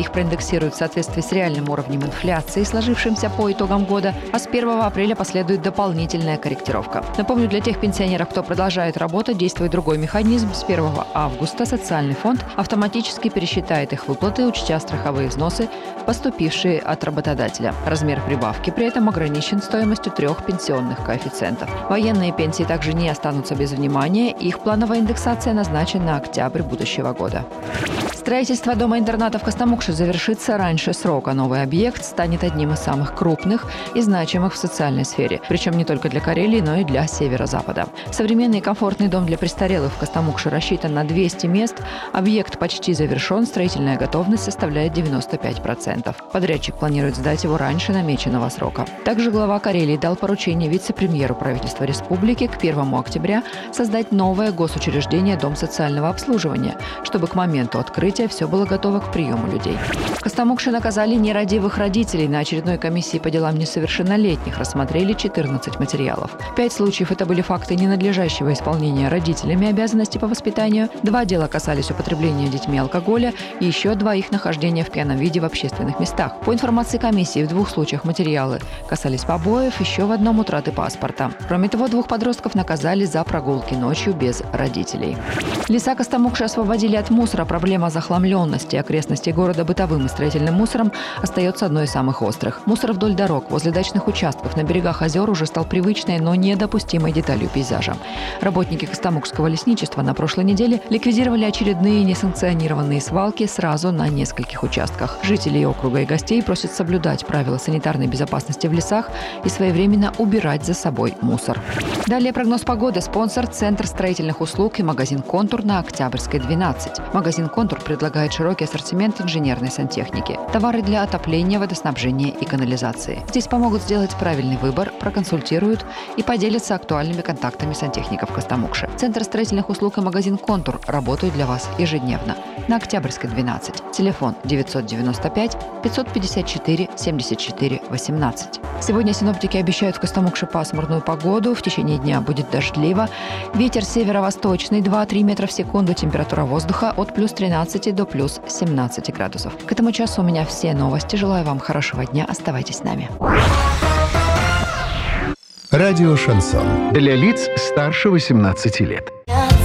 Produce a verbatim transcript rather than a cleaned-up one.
их проиндексируют в соответствии с реальным уровнем инфляции, сложившимся по итогам года, а с первого апреля последует дополнительная корректировка. Напомню, для тех пенсионеров, кто продолжает работать, действует другой механизм. С первого августа социальный фонд автоматически пересчитает их выплаты, учтя страховые взносы, поступившие от работодателя. Размер прибавки при этом ограничен стоимостью трех пенсионных коэффициентов. Военные пенсии также не останутся без внимания. Их плановая индексация назначена на октябрь будущего года. Строительство дома-интерната в Костомукше завершится раньше срока. Новый объект станет одним из самых крупных и значимых в социальной сфере. Причем не только для Карелии, но и для Северо-Запада. Современный и комфортный дом для престарелых в Костомукше рассчитан на двести мест. Объект почти завершен. Строительная готовность составляет девяносто пять процентов. Подрядчик планирует сдать его раньше намеченного срока. Также глава Карелии дал поручение вице-премьеру правительства республики к первому октября создать новое госучреждение «Дом социального обслуживания», чтобы к моменту открытия все было готово к приему людей. В Костомукше наказали нерадивых родителей. На очередной комиссии по делам несовершеннолетних рассмотрели четырнадцать материалов. Пять случаев – это были факты ненадлежащего исполнения родителями обязанностей по воспитанию. Два дела касались употребления детьми алкоголя и еще два их нахождения в пьяном виде в общественных местах. По информации комиссии, в двух случаях материалы касались побоев, еще в одном – утраты паспорта. Кроме того, двух подростков наказали за прогулки ночью без родителей. Леса Костомукши освободили от мусора. Проблема захламленности окрестностей города бытовым и строительным мусором остается одной из самых острых. Мусор вдоль дорог, возле дачных участков, на берегах озер уже стал привычной, но недопустимой деталью пейзажа. Работники Костомукшского лесничества на прошлой неделе ликвидировали очередные несанкционированные свалки сразу на нескольких участках. Жителей округа и гостей просят соблюдать правила санитарной безопасности в лесах и своевременно убирать за собой мусор. Далее прогноз погоды. Спонсор – Центр строительных услуг и магазин «Контур» на Октябрьской, двенадцать. Магазин «Контур» предлагает широкий ассортимент инженерной сантехники, товары для отопления, водоснабжения и канализации. Здесь помогут сделать правильный выбор, проконсультируют и поделятся актуальными контактами сантехников Костомукши. Центр строительных услуг и магазин «Контур» работают для вас ежедневно. На Октябрьской, двенадцать. Телефон девятьсот девяносто пять пятьсот пятьдесят четыре семьдесят четыре восемнадцать. Сегодня синоптики обещают в Костомукше пасмурную погоду. В течение дня будет дождливо. Ветер северо-восточный два-три метра в секунду. Температура воздуха от плюс тринадцати до плюс семнадцати градусов. К этому часу у меня все новости. Желаю вам хорошего дня. Оставайтесь с нами. Радио «Шансон». Для лиц старше восемнадцати лет.